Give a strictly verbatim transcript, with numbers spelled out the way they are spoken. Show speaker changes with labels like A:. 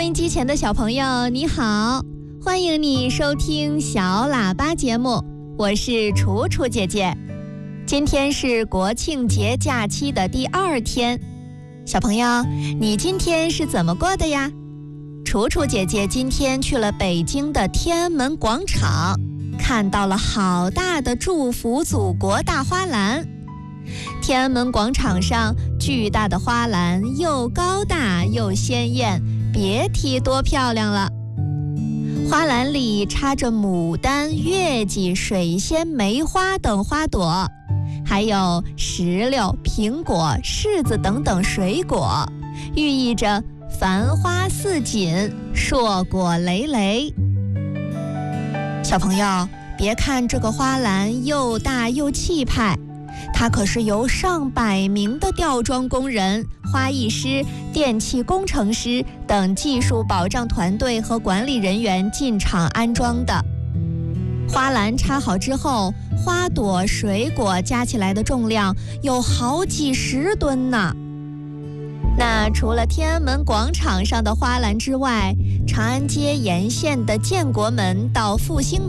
A: 音机前的小朋友你好，欢迎你收听小喇叭节目，我是楚楚姐姐。今天是国庆节假期的第二天，小朋友，你今天是怎么过的呀？楚楚姐姐今天去了北京的天安门广场，看到了好大的祝福祖国大花篮。天安门广场上巨大的花篮又高大又鲜艳，别提多漂亮了。花篮里插着牡丹、月季、水仙、梅花等花朵，还有石榴、苹果、柿子等等水果，寓意着繁花似锦，硕果累累。小朋友，别看这个花篮又大又气派，它可是由上百名的吊装工人、花艺师、电气工程师等技术保障团队和管理人员进场安装的。花篮插好之后，花朵、水果加起来的重量有好几十吨呢。那除了天安门广场上的花篮之外，长安街沿线的建国门到复兴